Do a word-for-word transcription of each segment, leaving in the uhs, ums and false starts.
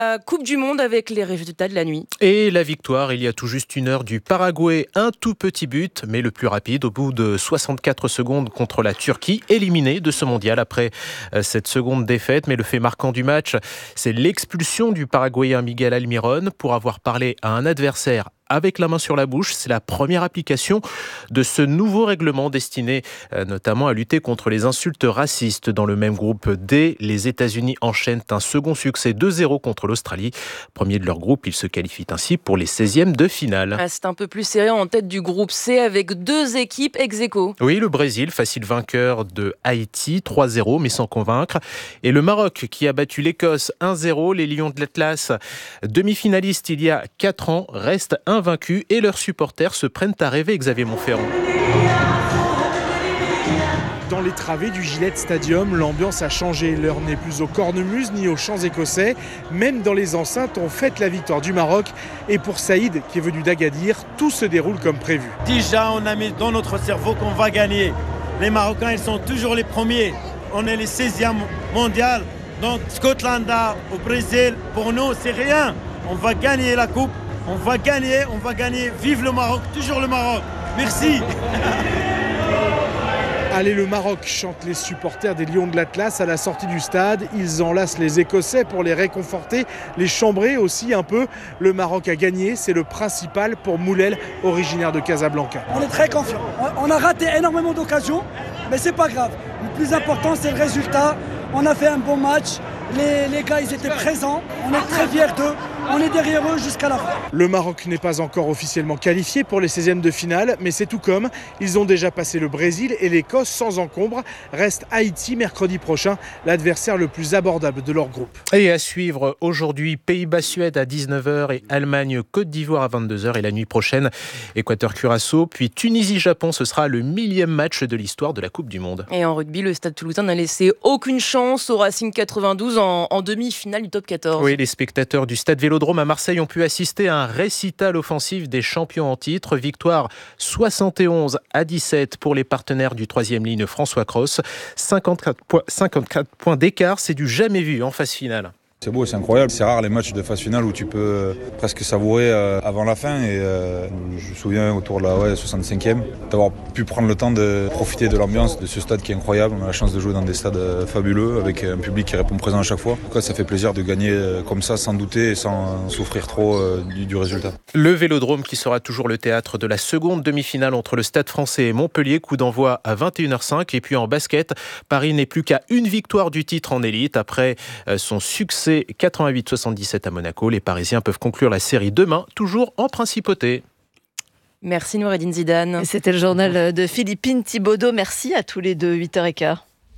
La Coupe du Monde avec les résultats de la nuit. Et la victoire, il y a tout juste une heure, du Paraguay. Un tout petit but, mais le plus rapide, au bout de soixante-quatre secondes contre la Turquie, éliminée de ce mondial après cette seconde défaite. Mais le fait marquant du match, c'est l'expulsion du Paraguayen Miguel Almiron pour avoir parlé à un adversaire avec la main sur la bouche. C'est la première application de ce nouveau règlement destiné euh, notamment à lutter contre les insultes racistes. Dans le même groupe D, les États-Unis enchaînent un second succès deux zéro contre l'Australie. Premier de leur groupe, ils se qualifient ainsi pour les seizièmes de finale. Ah, c'est un peu plus serré en tête du groupe C avec deux équipes ex-aequo. Oui, le Brésil, facile vainqueur de Haïti, trois zéro, mais sans convaincre. Et le Maroc qui a battu l'Écosse un zéro. Les Lions de l'Atlas, demi-finalistes il y a quatre ans, restent invaincus et leurs supporters se prennent à rêver. Xavier Montferrand. Dans les travées du Gillette Stadium, l'ambiance a changé. L'heure n'est plus aux cornemuses ni aux chants écossais. Même dans les enceintes, on fête la victoire du Maroc. Et pour Saïd, qui est venu d'Agadir, tout se déroule comme prévu. Déjà, on a mis dans notre cerveau qu'on va gagner. Les Marocains, ils sont toujours les premiers. On est les seizièmes mondial. Donc, Scotland au Brésil, pour nous, c'est rien. On va gagner la coupe. On va gagner, on va gagner. Vive le Maroc, toujours le Maroc. Merci. Allez, le Maroc, chantent les supporters des Lions de l'Atlas à la sortie du stade. Ils enlacent les Écossais pour les réconforter, les chambrer aussi un peu. Le Maroc a gagné, c'est le principal pour Moulel, originaire de Casablanca. On est très confiants. On a raté énormément d'occasions, mais c'est pas grave. Le plus important, c'est le résultat. On a fait un bon match. Les, les gars, ils étaient présents. On est très fiers d'eux. On est derrière eux jusqu'à la fin. Le Maroc n'est pas encore officiellement qualifié pour les seizièmes de finale, mais c'est tout comme. Ils ont déjà passé le Brésil et l'Écosse sans encombre. Reste Haïti mercredi prochain, l'adversaire le plus abordable de leur groupe. Et à suivre aujourd'hui, Pays-Bas-Suède à dix-neuf heures et Allemagne-Côte d'Ivoire à vingt-deux heures. Et la nuit prochaine, Équateur-Curaçao, puis Tunisie-Japon. Ce sera le millième match de l'histoire de la Coupe du Monde. Et en rugby, le Stade Toulousain n'a laissé aucune chance au Racing quatre-vingt-douze en, en demi-finale du top quatorze. Oui, les spectateurs du Stade Vélodrome à Marseille ont pu assister à un récital offensif des champions en titre. Victoire soixante et onze à dix-sept pour les partenaires du troisième ligne François Cros. cinquante-quatre points, cinquante-quatre points d'écart, c'est du jamais vu en phase finale. C'est beau, c'est incroyable. C'est rare les matchs de phase finale où tu peux presque savourer avant la fin. Et euh, je me souviens autour de la ouais, soixante-cinquième, d'avoir pu prendre le temps de profiter de l'ambiance de ce stade qui est incroyable. On a la chance de jouer dans des stades fabuleux avec un public qui répond présent à chaque fois. En tout cas, ça fait plaisir de gagner comme ça sans douter et sans souffrir trop du, du résultat. Le Vélodrome qui sera toujours le théâtre de la seconde demi-finale entre le Stade français et Montpellier. Coup d'envoi à vingt et une heures cinq. Et puis en basket, Paris n'est plus qu'à une victoire du titre en élite après son succès quatre-vingt-huit soixante-dix-sept à Monaco. Les Parisiens peuvent conclure la série demain, toujours en principauté. Merci Noureddine Zidane. C'était le journal de Philippine Thibaudot. Merci à tous les deux, huit heures quinze.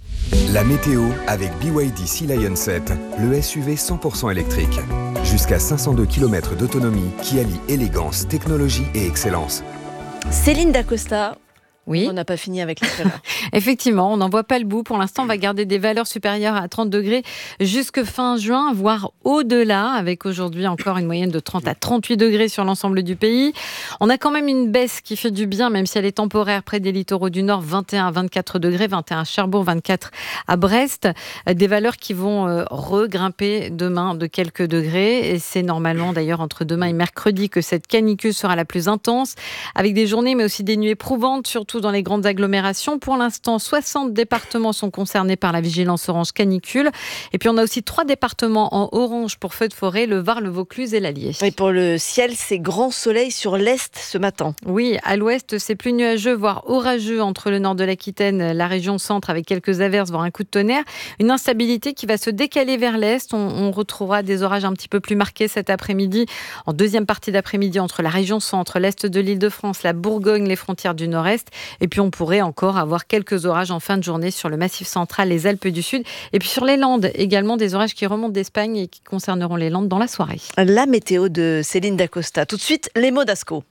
La météo avec B Y D Sea Lion sept, le S U V cent pour cent électrique. Jusqu'à cinq cent deux kilomètres d'autonomie qui allie élégance, technologie et excellence. Céline Dacosta. Oui. On n'a pas fini avec l'éclairage. Effectivement, on n'en voit pas le bout. Pour l'instant, on va garder des valeurs supérieures à trente degrés jusque fin juin, voire au-delà, avec aujourd'hui encore une moyenne de trente à trente-huit degrés sur l'ensemble du pays. On a quand même une baisse qui fait du bien, même si elle est temporaire près des littoraux du Nord, vingt et un à vingt-quatre degrés, vingt et un à Cherbourg, vingt-quatre à Brest. Des valeurs qui vont euh, regrimper demain de quelques degrés. Et c'est normalement d'ailleurs entre demain et mercredi que cette canicule sera la plus intense, avec des journées mais aussi des nuits éprouvantes, surtout dans les grandes agglomérations. Pour l'instant, soixante départements sont concernés par la vigilance orange canicule. Et puis, on a aussi trois départements en orange pour feux de forêt, le Var, le Vaucluse et l'Allier. Et pour le ciel, c'est grand soleil sur l'est ce matin. Oui, à l'ouest, c'est plus nuageux, voire orageux entre le nord de l'Aquitaine, la région centre, avec quelques averses, voire un coup de tonnerre. Une instabilité qui va se décaler vers l'est. On, on retrouvera des orages un petit peu plus marqués cet après-midi, en deuxième partie d'après-midi, entre la région centre, l'est de l'Île-de-France, la Bourgogne, les frontières du nord-est. Et puis, on pourrait encore avoir quelques orages en fin de journée sur le Massif central, les Alpes du Sud. Et puis, sur les Landes, également des orages qui remontent d'Espagne et qui concerneront les Landes dans la soirée. La météo de Céline Dacosta. Tout de suite, les mots d'Asco.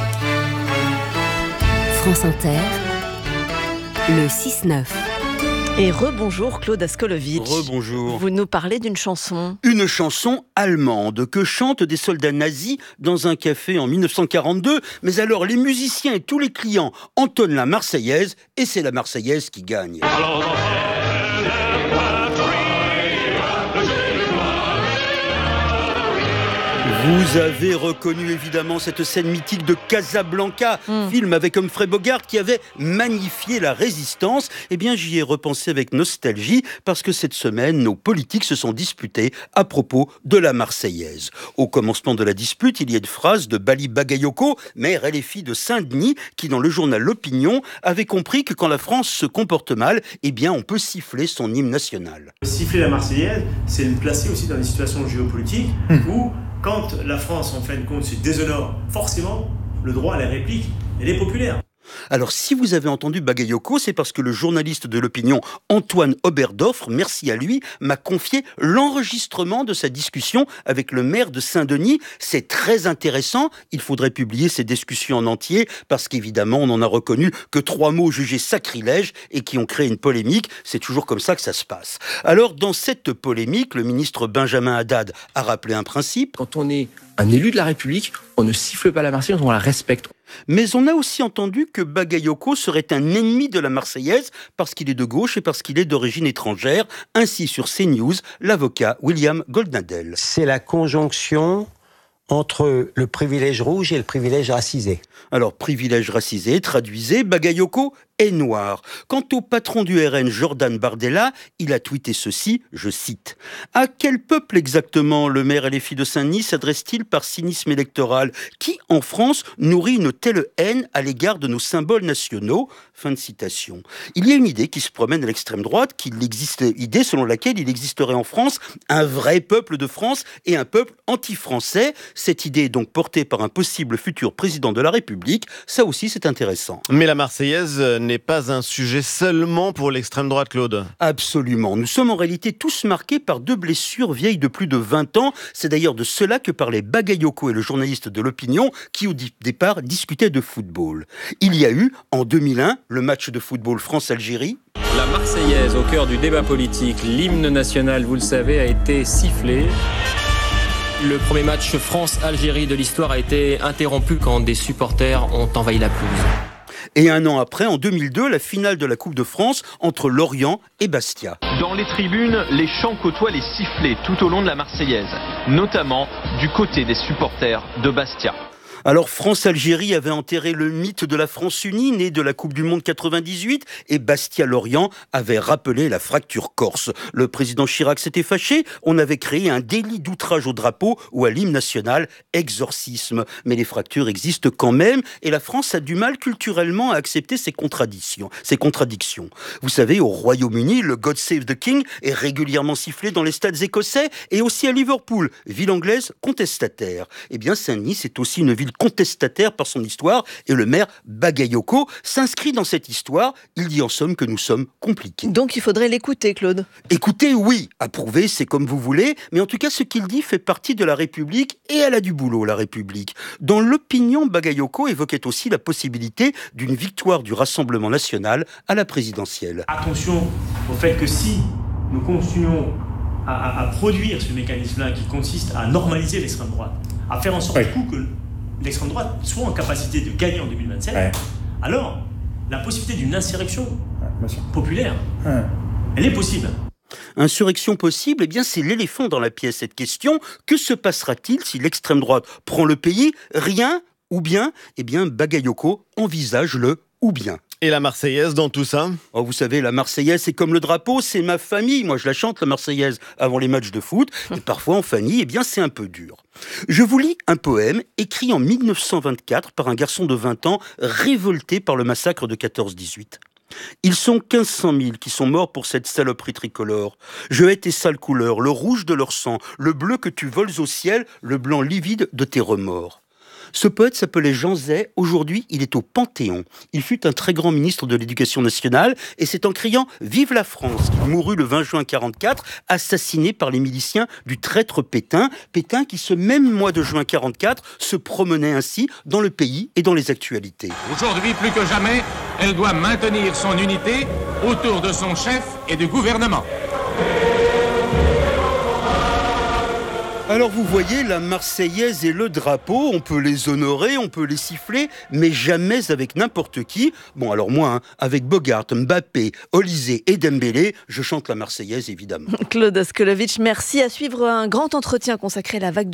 France Inter, le six neuf. Et rebonjour Claude Askolovitch. Rebonjour. Vous nous parlez d'une chanson. Une chanson allemande que chantent des soldats nazis dans un café en dix-neuf cent quarante-deux. Mais alors les musiciens et tous les clients entonnent la Marseillaise et c'est la Marseillaise qui gagne. Alors, Vous avez reconnu évidemment cette scène mythique de Casablanca, mmh. film avec Humphrey Bogart qui avait magnifié la résistance. Eh bien, j'y ai repensé avec nostalgie parce que cette semaine, nos politiques se sont disputés à propos de la Marseillaise. Au commencement de la dispute, il y a une phrase de Bali Bagayoko, maire L F I de Saint-Denis, qui dans le journal L'Opinion avait compris que quand la France se comporte mal, eh bien, on peut siffler son hymne national. Siffler la Marseillaise, c'est le placer aussi dans des situations géopolitiques mmh. où quand la France, en fin de compte, se déshonore, forcément, le droit à la réplique, elle est populaire. Alors, si vous avez entendu Bagayoko, c'est parce que le journaliste de l'Opinion, Antoine Oberdorf, merci à lui, m'a confié l'enregistrement de sa discussion avec le maire de Saint-Denis. C'est très intéressant. Il faudrait publier ces discussions en entier parce qu'évidemment, on n'en a reconnu que trois mots jugés sacrilèges et qui ont créé une polémique. C'est toujours comme ça que ça se passe. Alors, dans cette polémique, le ministre Benjamin Haddad a rappelé un principe. Quand on est un élu de la République, on ne siffle pas la Marseillaise, on la respecte. Mais on a aussi entendu que Bagayoko serait un ennemi de la Marseillaise parce qu'il est de gauche et parce qu'il est d'origine étrangère. Ainsi, sur CNews, l'avocat William Goldnadel. C'est la conjonction entre le privilège rouge et le privilège racisé. Alors, privilège racisé, traduisez, Bagayoko est noir. Quant au patron du R N, Jordan Bardella, il a tweeté ceci, je cite. « À quel peuple exactement le maire L F I de Saint-Denis s'adresse-t-il par cynisme électoral? Qui, en France, nourrit une telle haine à l'égard de nos symboles nationaux ?» Fin de citation. Il y a une idée qui se promène à l'extrême droite, qu'il existe, idée selon laquelle il existerait en France un vrai peuple de France et un peuple anti-français. Cette idée est donc portée par un possible futur président de la République. Ça aussi, c'est intéressant. Mais la Marseillaise n'est pas un sujet seulement pour l'extrême droite, Claude. Absolument. Nous sommes en réalité tous marqués par deux blessures vieilles de plus de vingt ans. C'est d'ailleurs de cela que parlaient Bagayoko et le journaliste de l'Opinion qui, au départ, discutaient de football. Il y a eu, en deux mille un, le match de football France-Algérie. La Marseillaise, au cœur du débat politique, l'hymne national, vous le savez, a été sifflé. Le premier match France-Algérie de l'histoire a été interrompu quand des supporters ont envahi la pelouse. Et un an après, en deux mille deux, la finale de la Coupe de France entre Lorient et Bastia. Dans les tribunes, les chants côtoient les sifflets tout au long de la Marseillaise, notamment du côté des supporters de Bastia. Alors France-Algérie avait enterré le mythe de la France unie, née de la Coupe du Monde quatre-vingt-dix-huit, et Bastia-Lorient avait rappelé la fracture corse. Le président Chirac s'était fâché, on avait créé un délit d'outrage au drapeau ou à l'hymne national, exorcisme. Mais les fractures existent quand même, et la France a du mal culturellement à accepter ces contradictions. Ces contradictions. Vous savez, au Royaume-Uni, le God Save the King est régulièrement sifflé dans les stades écossais, et aussi à Liverpool, ville anglaise contestataire. Eh bien, Saint-Denis, c'est aussi une ville contestataire par son histoire, et le maire Bagayoko s'inscrit dans cette histoire. Il dit en somme que nous sommes compliqués. Donc il faudrait l'écouter, Claude. Écoutez, oui, approuver, c'est comme vous voulez, mais en tout cas, ce qu'il dit fait partie de la République, et elle a du boulot, la République. Dans l'Opinion, Bagayoko évoquait aussi la possibilité d'une victoire du Rassemblement national à la présidentielle. Attention au fait que si nous continuons à, à, à produire ce mécanisme-là qui consiste à normaliser l'extrême droite, à faire en sorte du coup que l'extrême droite soit en capacité de gagner en deux mille vingt-sept, ouais. alors la possibilité d'une insurrection ouais, populaire, ouais. elle est possible. Insurrection possible, eh bien c'est l'éléphant dans la pièce, cette question. Que se passera-t-il si l'extrême droite prend le pays? Rien, ou bien, eh bien Bagayoko envisage le ou bien. Et la Marseillaise dans tout ça? Oh, vous savez, la Marseillaise, c'est comme le drapeau, c'est ma famille. Moi, je la chante, la Marseillaise, avant les matchs de foot. Et parfois, en famille, eh bien, c'est un peu dur. Je vous lis un poème écrit en mille neuf cent vingt-quatre par un garçon de vingt ans révolté par le massacre de quatorze dix-huit. Ils sont quinze cent mille qui sont morts pour cette saloperie tricolore. Je hais tes sales couleurs, le rouge de leur sang, le bleu que tu voles au ciel, le blanc livide de tes remords. Ce poète s'appelait Jean Zay. Aujourd'hui, il est au Panthéon. Il fut un très grand ministre de l'Éducation nationale et c'est en criant « Vive la France » qu'il mourut le vingt juin quarante-quatre, assassiné par les miliciens du traître Pétain. Pétain qui, ce même mois de juin quarante-quatre, se promenait ainsi dans le pays et dans les actualités. Aujourd'hui, plus que jamais, elle doit maintenir son unité autour de son chef et du gouvernement. Alors vous voyez, la Marseillaise et le drapeau, on peut les honorer, on peut les siffler, mais jamais avec n'importe qui. Bon alors moi, hein, avec Bogart, Mbappé, Olysée et Dembélé, je chante la Marseillaise évidemment. Claude Askelovitch, merci. À suivre un grand entretien consacré à la vague de